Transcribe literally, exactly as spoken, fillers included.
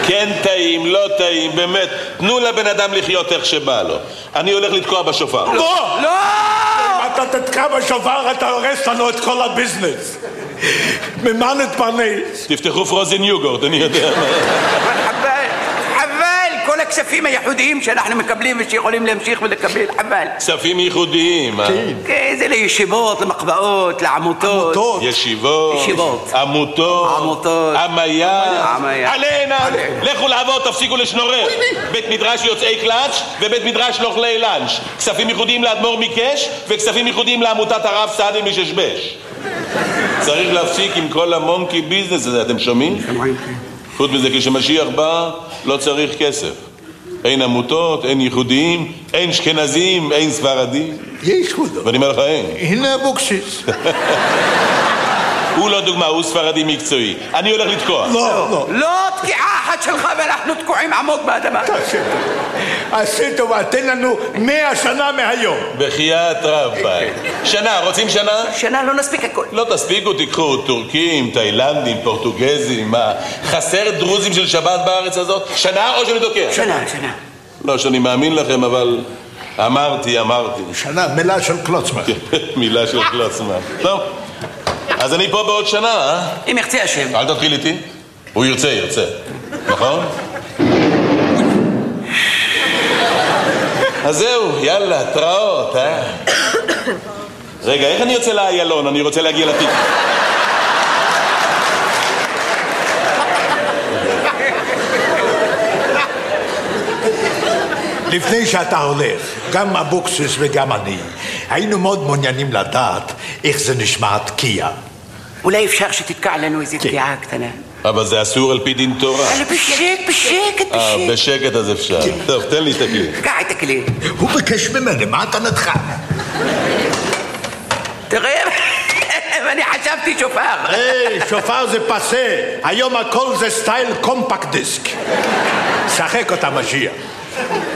כן טעים, לא טעים, באמת. תנו לבן אדם לחיות איך שבא לו. אני הולך לתקוע בשופר. לא! לא! אם אתה תתקע בשופר, אתה הורס לנו את כל הביזנס. ממה נתפרנס? תפתחו פרוזן יוגורט, אני יודע מה. חבל, חבל, כל הכספים הייחודיים שאנחנו מקבלים ושיכולים להמשיך ולקבל, חבל. כספים ייחודיים, אה? כן, זה לישיבות, למחבאות, לעמותות. עמותות. ישיבות, ישיבות. עמותות, עמותות. עמיה, עמיה. עלינה, לכו לעבוד, תפסיקו לשנורר. בית מדרש יוצאי קלאץ' ובית מדרש לאוכלי לאנץ'. כספים ייחודיים לאדמו"ר מקש וכספים ייחודיים לעמותת הרב סעדי מששבש. צריך להפסיק עם כל המונקי ביזנס הזה, אתם שומעים? חוץ מזה, כשמשיח בא, לא צריך כסף. אין עמותות, אין ייחודיים, אין אשכנזים, אין ספרדים. יש חודו. ואני אומר לך, אין. הנה אבוקסיס. הוא לא דוגמה, הוא ספרדי מקצועי. אני הולך לתקוע. לא, לא. לא תקיעה אחת שלך ואנחנו תקועים עמוק באדמה. תעשי טובה. עשי טובה, תן לנו מאה שנה מהיום. בחייאת רבי. שנה, רוצים שנה? שנה לא נספיק הכל. לא תספיקו, תיקחו טורקים, תאילנדים, פורטוגזים, מה? חסר דרוזים של שבת בארץ הזאת? שנה או שאני תוקע? שנה, שנה. לא שאני מאמין לכם, אבל אמרתי, אמרתי. שנה, מילה של קלוצמן. מילה של קלוצמן. טוב, אז אני פה בעוד שנה, אה? אם ירצה השם. אל תתחיל איתי. הוא ירצה, ירצה. נכון? אז זהו, יאללה, התראות, אה? רגע, איך אני יוצא לאיילון? אני רוצה להגיע לתיק. לפני שאתה הולך, גם אבוקסיס וגם אני, היינו מאוד מעוניינים לדעת איך זה נשמע תקיעה. אולי אפשר שתתקע לנו איזו תקיעה קטנה. אבל זה אסור על פי דין תורה. אבל בשקט, בשקט, אה, בשקט. בשקט אז אפשר. טוב, תן לי את הכלי. קח את הכלי. הוא ביקש ממני, מה אתה נדחה? תראה, אני חשבתי שופר. היי, שופר זה פסה. היום הכל זה סטייל קומפקט דיסק. שחק אותה משיח.